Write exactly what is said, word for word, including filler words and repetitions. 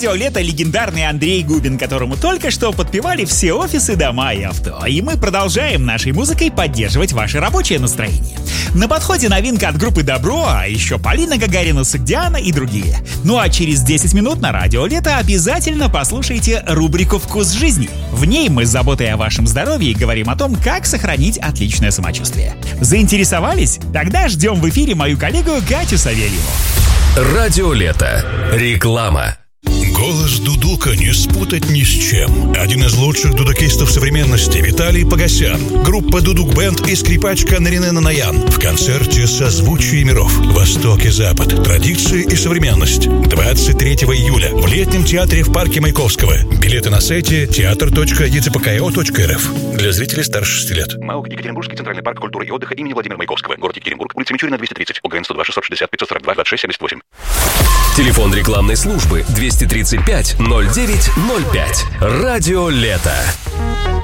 радио «Лето» легендарный Андрей Губин, которому только что подпевали все офисы, дома и авто. И мы продолжаем нашей музыкой поддерживать ваше рабочее настроение. На подходе новинка от группы «Добро», а еще Полина Гагарина, Согдиана и другие. Ну а через десять минут на радио «Лето» обязательно послушайте рубрику «Вкус жизни». В ней мы с заботой о вашем здоровье говорим о том, как сохранить отличное самочувствие. Заинтересовались? Тогда ждем в эфире мою коллегу Катю Савельеву. Радио «Лето». Реклама. Голос дудука не спутать ни с чем. Один из лучших дудукистов современности Виталий Погосян. Группа «Дудук Бенд» и скрипачка Нарине Нанаян в концерте «Созвучие миров. Восток и Запад. Традиции и современность». двадцать третьего июля в Летнем театре в парке Маяковского. Билеты на сайте театр точка е цэ пэ ка о точка эр эф. Для зрителей старше шести лет. МАО Екатеринбургский центральный парк культуры и отдыха имени Владимира Маяковского. Город Екатеринбург. Улица Мичурина, двести тридцать. ОГН сто два шестьсот шестьдесят пятьсот сорок два двадцать шесть семьдесят восемь. Телефон рекламной службы двести тридцать пять ноль девять ноль пять. Радио «Лето».